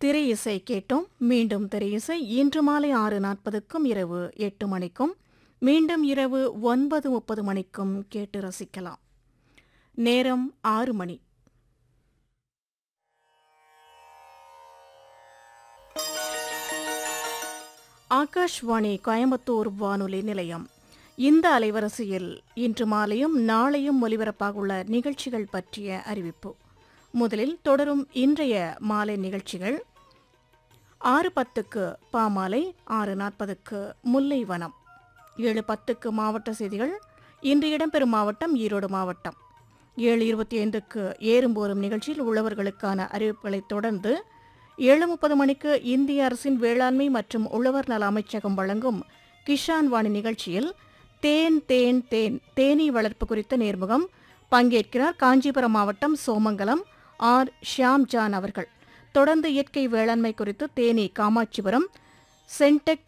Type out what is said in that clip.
திரை இசை கேட்டோம். மீண்டும் திரை இசை இன்று மாலை 6:40க்கும் இரவு 8 மணிக்கும் மீண்டும் இரவு 9:30 மணிக்கும் கேட்டு ரசிக்கலாம். நேரம் 6 மணி. ஆகாஷ்வாணி கோயம்புத்தூர் வானொலி நிலையம். இந்த அலைவரிசையில் இன்று மாலையும் நாளையும் ஒலிபரப்பாகுள்ள நிகழ்ச்சிகள் பற்றிய அறிவிப்பு. முதலில் தொடரும் இன்றைய மாலை நிகழ்ச்சிகள். 6:10க்கு பாமாலை, 6:40க்கு முல்லைவனம், 7:10க்கு மாவட்ட செய்திகள். இன்று இடம்பெறும் மாவட்டம் ஈரோடு மாவட்டம். 7:25க்கு ஏறும்போரும் நிகழ்ச்சியில் உழவர்களுக்கான அறிவிப்புகளைத் தொடர்ந்து 7:30 மணிக்கு இந்திய அரசின் வேளாண்மை மற்றும் உழவர் நல அமைச்சகம் வழங்கும் கிஷான் வாணி நிகழ்ச்சியில் தேன் தேன் தேன் தேனீ வளர்ப்பு குறித்த நேர்முகம். பங்கேற்கிறார் காஞ்சிபுரம் மாவட்டம் சோமங்கலம் ஆர். ஷியாம்ஜான் அவர்கள். தொடர்ந்து இயற்கை வேளாண்மை குறித்து தேனி காமாட்சிபுரம் சென்டெக்